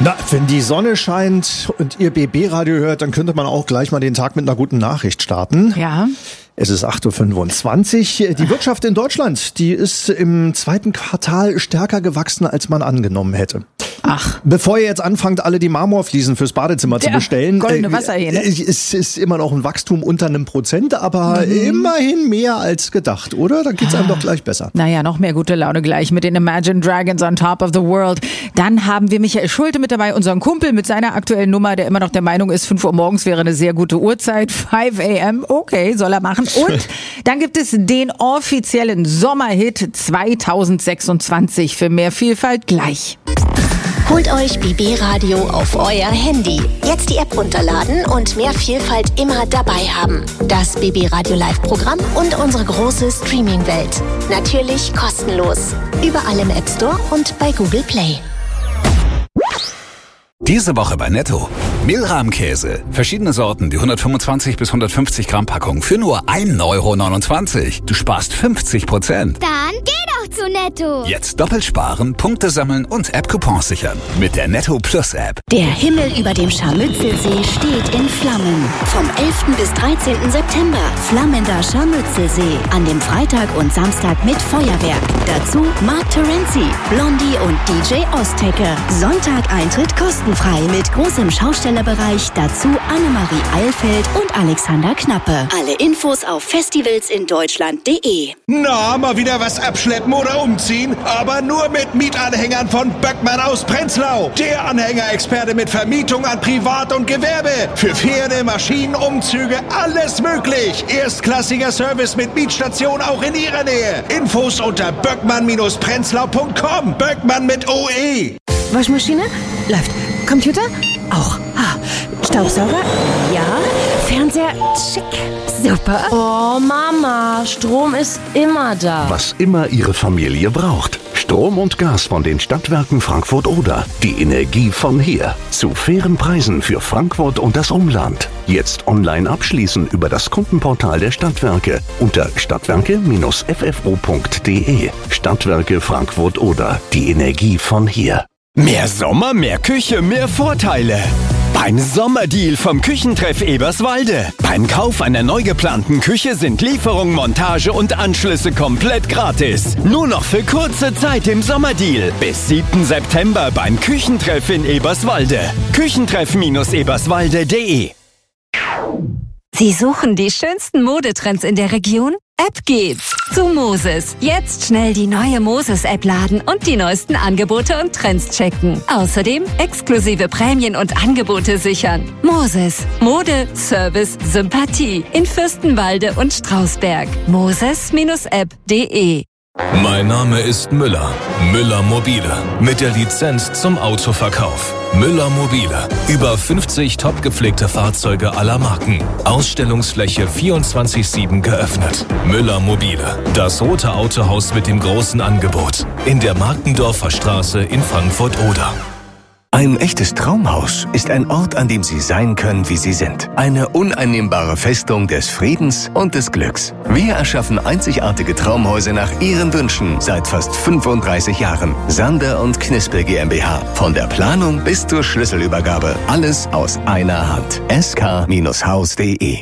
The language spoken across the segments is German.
Na, wenn die Sonne scheint und ihr BB-Radio hört, dann könnte man auch gleich mal den Tag mit einer guten Nachricht starten. Ja. Es ist 8.25 Uhr. Die Wirtschaft in Deutschland, die ist im zweiten Quartal stärker gewachsen, als man angenommen hätte. Ach. Bevor ihr jetzt anfangt, alle die Marmorfliesen fürs Badezimmer zu bestellen, goldene Wasserhähne. Es ist immer noch ein Wachstum unter 1%, aber immerhin mehr als gedacht, oder? Da geht's einem doch gleich besser. Naja, noch mehr gute Laune gleich mit den Imagine Dragons on Top of the World. Dann haben wir Michael Schulte mit dabei, unseren Kumpel mit seiner aktuellen Nummer, der immer noch der Meinung ist, 5 Uhr morgens wäre eine sehr gute Uhrzeit. 5 a.m., okay, soll er machen. Und dann gibt es den offiziellen Sommerhit 2026 für mehr Vielfalt gleich. Holt euch BB Radio auf euer Handy. Jetzt die App runterladen und mehr Vielfalt immer dabei haben. Das BB Radio Live-Programm und unsere große Streaming-Welt. Natürlich kostenlos. Überall im App Store und bei Google Play. Diese Woche bei Netto. Milrahmkäse. Verschiedene Sorten, die 125 bis 150 Gramm Packung für nur 1,29 €. Du sparst 50%. Dann geh doch zu Netto. Jetzt doppelt sparen, Punkte sammeln und App-Coupons sichern. Mit der Netto Plus App. Der Himmel über dem Scharmützelsee steht in Flammen. Vom 11. bis 13. September. Flammender Scharmützelsee. An dem Freitag und Samstag mit Feuerwerk. Dazu Mark Terenzi, Blondie und DJ Ostecker. Sonntag Eintritt kostenfrei mit großem Schaustellerbereich. Dazu Annemarie Eilfeld und Alexander Knappe. Alle Infos auf festivalsindeutschland.de. Na, mal wieder was abschleppen oder umziehen? Aber nur mit Mietanhängern von Böckmann aus Prenzlau. Der Anhängerexperte mit Vermietung an Privat und Gewerbe. Für Pferde, Maschinen, Umzüge, alles möglich. Erstklassiger Service mit Mietstation auch in Ihrer Nähe. Infos unter böckmann-prenzlau.com. Böckmann mit OE. Waschmaschine? Läuft. Computer? Auch. Staubsauger? Ja. Fernseher? Schick. Super. Oh, Mama, Strom ist immer da. Was immer Ihre Familie braucht. Strom und Gas von den Stadtwerken Frankfurt-Oder. Die Energie von hier. Zu fairen Preisen für Frankfurt und das Umland. Jetzt online abschließen über das Kundenportal der Stadtwerke unter stadtwerke-ffo.de. Stadtwerke Frankfurt-Oder. Die Energie von hier. Mehr Sommer, mehr Küche, mehr Vorteile. Beim Sommerdeal vom Küchentreff Eberswalde. Beim Kauf einer neu geplanten Küche sind Lieferung, Montage und Anschlüsse komplett gratis. Nur noch für kurze Zeit im Sommerdeal. Bis 7. September beim Küchentreff in Eberswalde. Küchentreff-eberswalde.de. Sie suchen die schönsten Modetrends in der Region? Ab geht's zu Moses. Jetzt schnell die neue Moses-App laden und die neuesten Angebote und Trends checken. Außerdem exklusive Prämien und Angebote sichern. Moses. Mode, Service, Sympathie. In Fürstenwalde und Strausberg. Moses-app.de. Mein Name ist Müller. Müller Mobile. Mit der Lizenz zum Autoverkauf. Müller Mobile. Über 50 top gepflegte Fahrzeuge aller Marken. Ausstellungsfläche 24/7 geöffnet. Müller Mobile. Das rote Autohaus mit dem großen Angebot. In der Markendorfer Straße in Frankfurt-Oder. Ein echtes Traumhaus ist ein Ort, an dem Sie sein können, wie Sie sind. Eine uneinnehmbare Festung des Friedens und des Glücks. Wir erschaffen einzigartige Traumhäuser nach Ihren Wünschen seit fast 35 Jahren. Sander und Knispel GmbH. Von der Planung bis zur Schlüsselübergabe. Alles aus einer Hand. sk-haus.de.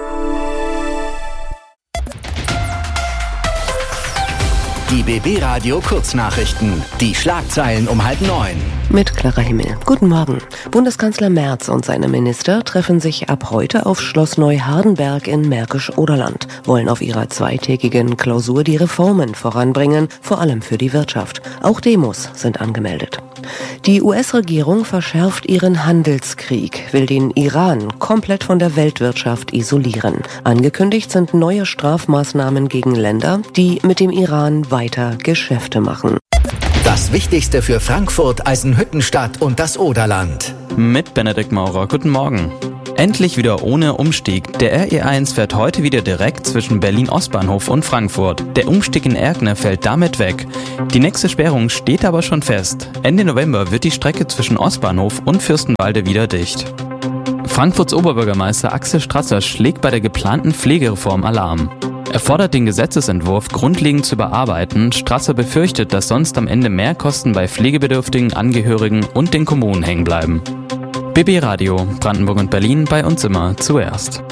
Die BB Radio Kurznachrichten. Die Schlagzeilen um 8:30. Mit Clara Himmel. Guten Morgen. Bundeskanzler Merz und seine Minister treffen sich ab heute auf Schloss Neuhardenberg in Märkisch-Oderland, wollen auf ihrer zweitägigen Klausur die Reformen voranbringen, vor allem für die Wirtschaft. Auch Demos sind angemeldet. Die US-Regierung verschärft ihren Handelskrieg, will den Iran komplett von der Weltwirtschaft isolieren. Angekündigt sind neue Strafmaßnahmen gegen Länder, die mit dem Iran weiter Geschäfte machen. Das Wichtigste für Frankfurt, Eisenhüttenstadt und das Oderland. Mit Benedikt Maurer. Guten Morgen. Endlich wieder ohne Umstieg. Der RE1 fährt heute wieder direkt zwischen Berlin-Ostbahnhof und Frankfurt. Der Umstieg in Erkner fällt damit weg. Die nächste Sperrung steht aber schon fest. Ende November wird die Strecke zwischen Ostbahnhof und Fürstenwalde wieder dicht. Frankfurts Oberbürgermeister Axel Strasser schlägt bei der geplanten Pflegereform Alarm. Er fordert den Gesetzesentwurf grundlegend zu überarbeiten. Strasser befürchtet, dass sonst am Ende mehr Kosten bei pflegebedürftigen Angehörigen und den Kommunen hängen bleiben. BB Radio, Brandenburg und Berlin, bei uns immer zuerst.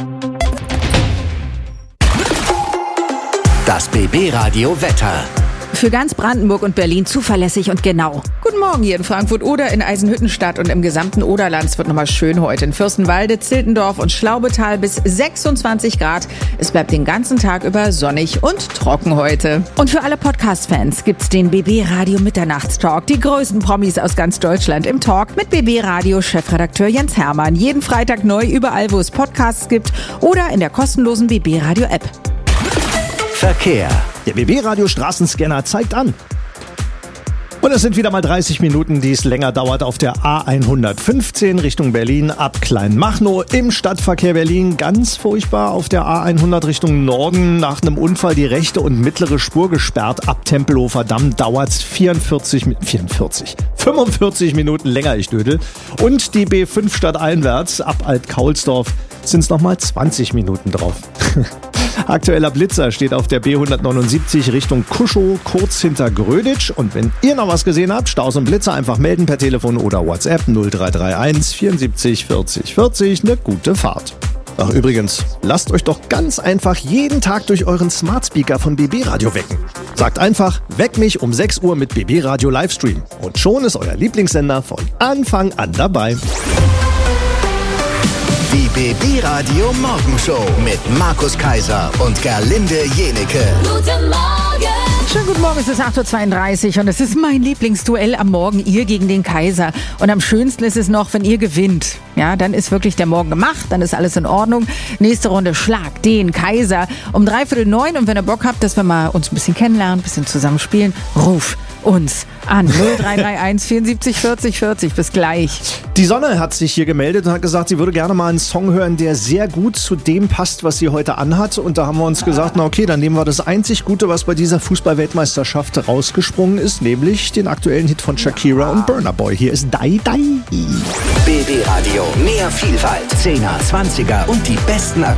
Das BB Radio Wetter. Für ganz Brandenburg und Berlin zuverlässig und genau. Guten Morgen hier in Frankfurt-Oder, in Eisenhüttenstadt und im gesamten Oderland. Es wird nochmal schön heute. In Fürstenwalde, Ziltendorf und Schlaubetal bis 26 Grad. Es bleibt den ganzen Tag über sonnig und trocken heute. Und für alle Podcast-Fans gibt's den BB Radio Mitternachtstalk. Die größten Promis aus ganz Deutschland im Talk mit BB Radio Chefredakteur Jens Hermann. Jeden Freitag neu überall, wo es Podcasts gibt oder in der kostenlosen BB Radio App. Verkehr. Der BB Radio Straßenscanner zeigt an. Und es sind wieder mal 30 Minuten, die es länger dauert auf der A115 Richtung Berlin ab Kleinmachnow. Im Stadtverkehr Berlin ganz furchtbar auf der A100 Richtung Norden. Nach einem Unfall die rechte und mittlere Spur gesperrt. Ab Tempelhofer Damm dauert es 45 Minuten länger, ich dödel. Und die B5 stadteinwärts ab Alt-Kaulsdorf sind es nochmal 20 Minuten drauf. Aktueller Blitzer steht auf der B179 Richtung Kuschow, kurz hinter Gröditsch. Und wenn ihr noch was gesehen habt, Staus und Blitzer einfach melden per Telefon oder WhatsApp 0331 74 40 40. Eine gute Fahrt. Ach übrigens, lasst euch doch ganz einfach jeden Tag durch euren Smart Speaker von BB Radio wecken. Sagt einfach, weck mich um 6 Uhr mit BB Radio Livestream. Und schon ist euer Lieblingssender von Anfang an dabei. Die BB Radio Morgenshow mit Markus Kaiser und Gerlinde Jenecke. Guten Morgen! Schönen guten Morgen, es ist 8.32 Uhr und es ist mein Lieblingsduell am Morgen, ihr gegen den Kaiser. Und am schönsten ist es noch, wenn ihr gewinnt. Ja, dann ist wirklich der Morgen gemacht, dann ist alles in Ordnung. Nächste Runde, Schlag den Kaiser um 8:45. Und wenn ihr Bock habt, dass wir mal uns ein bisschen kennenlernen, ein bisschen zusammen spielen, ruf uns an 0331 74 40 40. Bis gleich. Die Sonne hat sich hier gemeldet und hat gesagt, sie würde gerne mal einen Song hören, der sehr gut zu dem passt, was sie heute anhat. Und da haben wir uns gesagt, na okay, dann nehmen wir das einzig Gute, was bei dieser Fußball-Weltmeisterschaft rausgesprungen ist, nämlich den aktuellen Hit von Shakira und Burna Boy. Hier ist Dai Dai. BB Radio, mehr Vielfalt, 10er, 20er und die besten Aktionen.